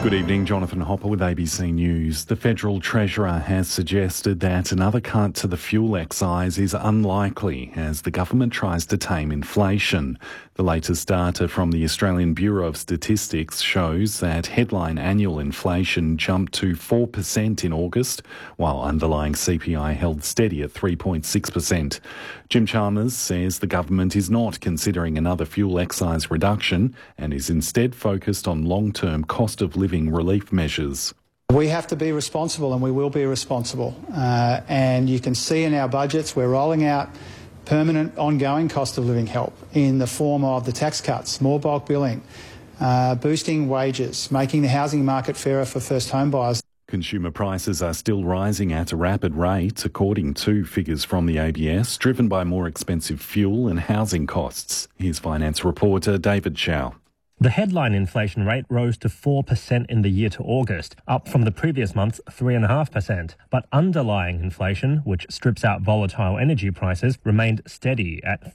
Good evening, Jonathan Hopper with ABC News. The Federal Treasurer has suggested that another cut to the fuel excise is unlikely as the government tries to tame inflation. The latest data from the Australian Bureau of Statistics shows that headline annual inflation jumped to 4% in August, while underlying CPI held steady at 3.6%. Jim Chalmers says the government is not considering another fuel excise reduction and is instead focused on long-term cost of living relief measures. We have to be responsible, and we will be responsible. And you can see in our budgets we're rolling out permanent ongoing cost of living help in the form of the tax cuts, more bulk billing, boosting wages, making the housing market fairer for first home buyers. Consumer prices are still rising at a rapid rate, according to figures from the ABS, driven by more expensive fuel and housing costs. Here's finance reporter David Chow. The headline inflation rate rose to 4% in the year to August, up from the previous month's 3.5%. But underlying inflation, which strips out volatile energy prices, remained steady at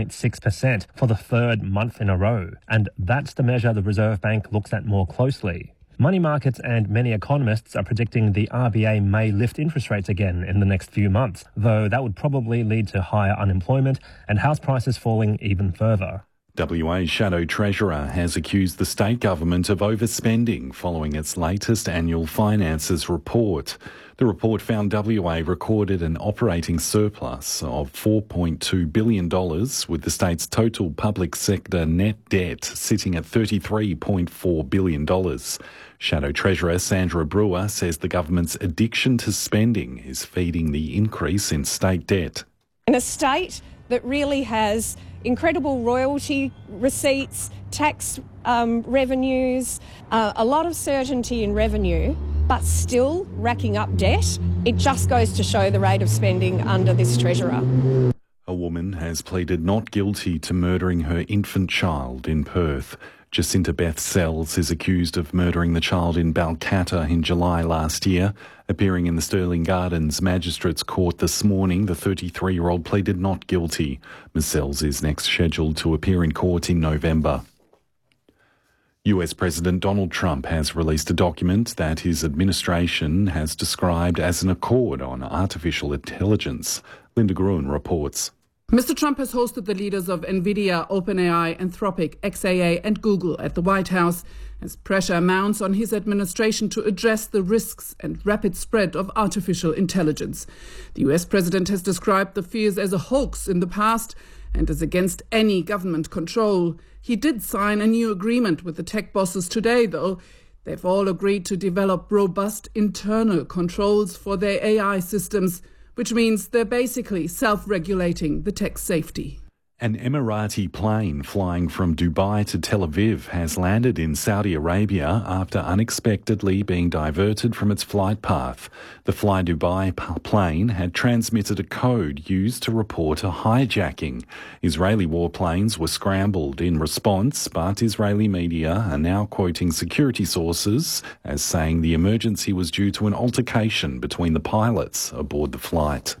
3.6% for the third month in a row. And that's the measure the Reserve Bank looks at more closely. Money markets and many economists are predicting the RBA may lift interest rates again in the next few months, though that would probably lead to higher unemployment and house prices falling even further. WA's Shadow Treasurer has accused the state government of overspending following its latest annual finances report. The report found WA recorded an operating surplus of $4.2 billion, with the state's total public sector net debt sitting at $33.4 billion. Shadow Treasurer Sandra Brewer says the government's addiction to spending is feeding the increase in state debt. In a state that really has incredible royalty receipts, tax revenues, a lot of certainty in revenue, but still racking up debt, it just goes to show the rate of spending under this Treasurer. A woman has pleaded not guilty to murdering her infant child in Perth. Jacinta Beth Sells is accused of murdering the child in Balcatta in July last year. Appearing in the Stirling Gardens Magistrates Court this morning, the 33-year-old pleaded not guilty. Ms Sells is next scheduled to appear in court in November. US President Donald Trump has released a document that his administration has described as an accord on artificial intelligence. Linda Gruen reports. Mr. Trump has hosted the leaders of NVIDIA, OpenAI, Anthropic, XAA and Google at the White House as pressure mounts on his administration to address the risks and rapid spread of artificial intelligence. The US president has described the fears as a hoax in the past and is against any government control. He did sign a new agreement with the tech bosses today, though. They've all agreed to develop robust internal controls for their AI systems, which means they're basically self-regulating the tech safety. An Emirati plane flying from Dubai to Tel Aviv has landed in Saudi Arabia after unexpectedly being diverted from its flight path. The Fly Dubai plane had transmitted a code used to report a hijacking. Israeli warplanes were scrambled in response, but Israeli media are now quoting security sources as saying the emergency was due to an altercation between the pilots aboard the flight.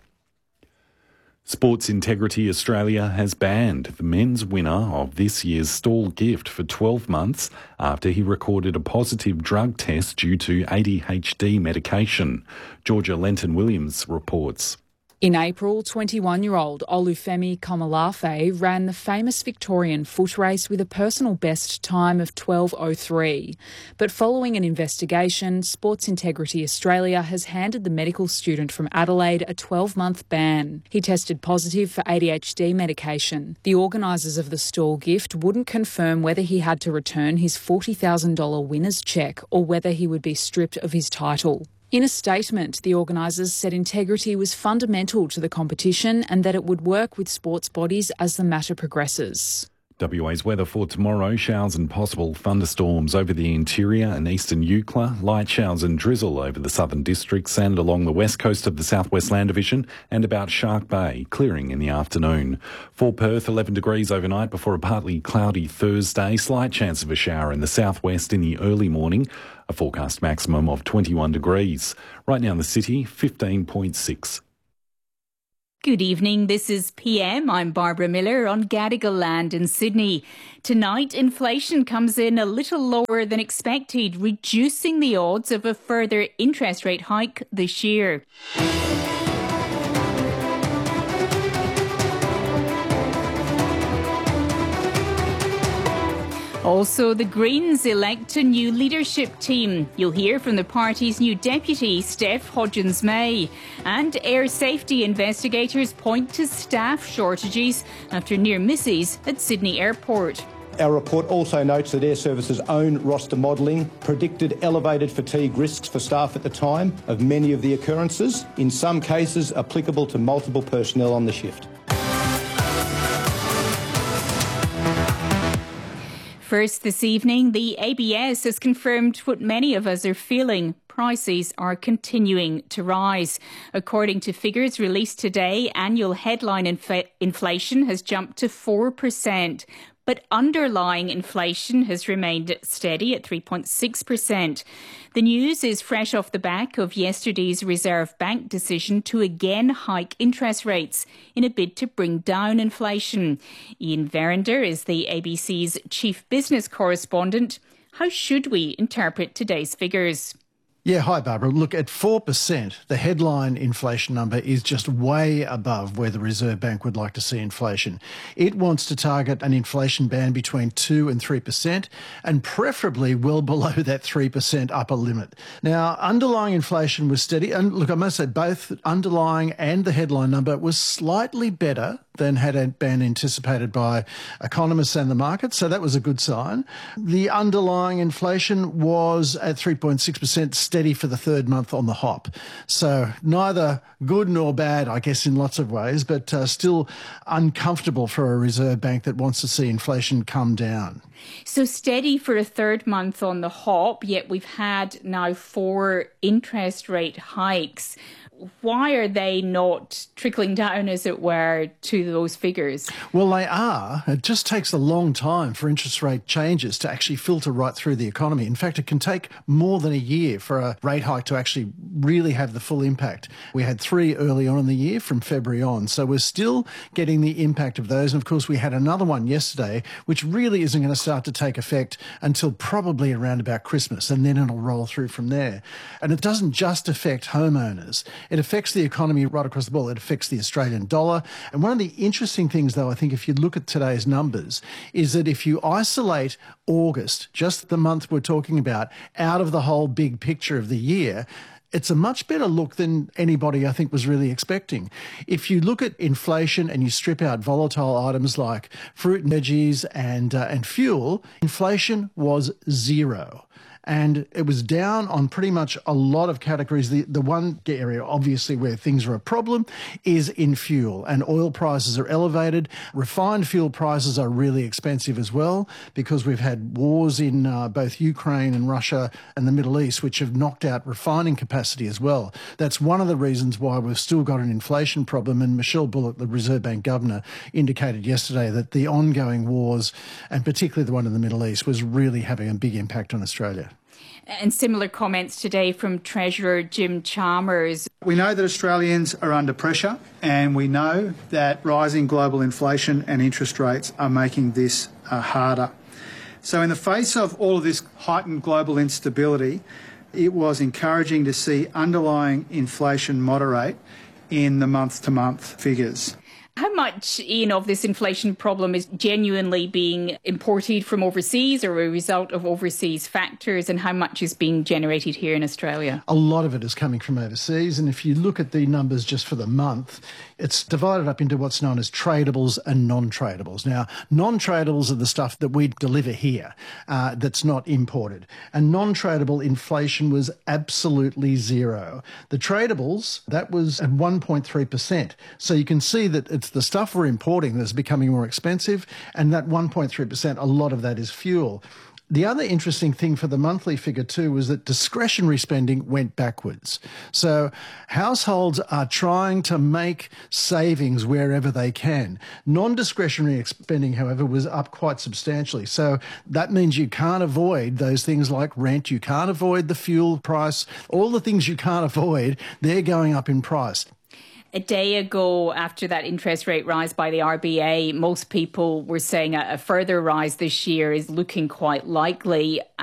Sports Integrity Australia has banned the men's winner of this year's stall gift for 12 months after he recorded a positive drug test due to ADHD medication. Georgia Lenton-Williams reports. In April, 21-year-old Olufemi Komolafe ran the famous Victorian foot race with a personal best time of 12:03. But following an investigation, Sports Integrity Australia has handed the medical student from Adelaide a 12-month ban. He tested positive for ADHD medication. The organisers of the stall gift wouldn't confirm whether he had to return his $40,000 winner's cheque or whether he would be stripped of his title. In a statement, the organisers said integrity was fundamental to the competition and that it would work with sports bodies as the matter progresses. WA's weather for tomorrow: showers and possible thunderstorms over the interior and eastern Eucla, light showers and drizzle over the southern districts and along the west coast of the southwest land division and about Shark Bay, clearing in the afternoon. For Perth, 11 degrees overnight before a partly cloudy Thursday, slight chance of a shower in the southwest in the early morning, a forecast maximum of 21 degrees. Right now in the city, 15.6. Good evening, this is PM. I'm Barbara Miller on Gadigal land in Sydney. Tonight, inflation comes in a little lower than expected, reducing the odds of a further interest rate hike this year. Also, the Greens elect a new leadership team. You'll hear from the party's new deputy, Steph Hodgins-May. And air safety investigators point to staff shortages after near misses at Sydney Airport. Our report also notes that Air Service's own roster modelling predicted elevated fatigue risks for staff at the time of many of the occurrences, in some cases applicable to multiple personnel on the shift. First this evening, the ABS has confirmed what many of us are feeling. Prices are continuing to rise. According to figures released today, annual headline inflation has jumped to 4%. But underlying inflation has remained steady at 3.6%. The news is fresh off the back of yesterday's Reserve Bank decision to again hike interest rates in a bid to bring down inflation. Ian Verinder is the ABC's chief business correspondent. How should we interpret today's figures? Yeah, hi Barbara. Look, at 4%, the headline inflation number is just way above where the Reserve Bank would like to see inflation. It wants to target an inflation band between 2 and 3%, and preferably well below that 3% upper limit. Now, underlying inflation was steady, and look, I must say both underlying and the headline number was slightly better than had been anticipated by economists and the market, so that was a good sign. The underlying inflation was at 3.6%, steady for the third month on the hop. So neither good nor bad, I guess, in lots of ways, but still uncomfortable for a Reserve Bank that wants to see inflation come down. So steady for a third month on the hop, yet we've had now 4 interest rate hikes. Why are they not trickling down, as it were, to those figures? Well, they are. It just takes a long time for interest rate changes to actually filter right through the economy. In fact, it can take more than a year for a rate hike to actually really have the full impact. We had 3 early on in the year from February on, so we're still getting the impact of those. And of course, we had another one yesterday, which really isn't going to start to take effect until probably around about Christmas, and then it'll roll through from there. And it doesn't just affect homeowners. It affects the economy right across the board. It affects the Australian dollar. And one of the interesting things, though, I think if you look at today's numbers, is that if you isolate August, just the month we're talking about, out of the whole big picture of the year, it's a much better look than anybody, I think, was really expecting. If you look at inflation and you strip out volatile items like fruit and veggies and fuel, inflation was 0. And it was down on pretty much a lot of categories. The one area, obviously, where things are a problem is in fuel. And oil prices are elevated. Refined fuel prices are really expensive as well, because we've had wars in both Ukraine and Russia and the Middle East, which have knocked out refining capacity as well. That's one of the reasons why we've still got an inflation problem. And Michelle Bullock, the Reserve Bank governor, indicated yesterday that the ongoing wars, and particularly the one in the Middle East, was really having a big impact on Australia. And similar comments today from Treasurer Jim Chalmers. We know that Australians are under pressure, and we know that rising global inflation and interest rates are making this harder. So in the face of all of this heightened global instability, it was encouraging to see underlying inflation moderate in the month-to-month figures. How much, Ian, of this inflation problem is genuinely being imported from overseas or a result of overseas factors, and how much is being generated here in Australia? A lot of it is coming from overseas, and if you look at the numbers just for the month, it's divided up into what's known as tradables and non-tradables. Now, non-tradables are the stuff that we deliver here that's not imported. And non-tradable inflation was absolutely 0. The tradables, that was at 1.3%. So you can see that it's the stuff we're importing that's becoming more expensive, and that 1.3%, a lot of that is fuel. The other interesting thing for the monthly figure too was that discretionary spending went backwards. So households are trying to make savings wherever they can. Non-discretionary spending, however, was up quite substantially. So that means you can't avoid those things like rent, you can't avoid the fuel price, all the things you can't avoid, they're going up in price. A day ago, after that interest rate rise by the RBA, most people were saying a further rise this year is looking quite likely.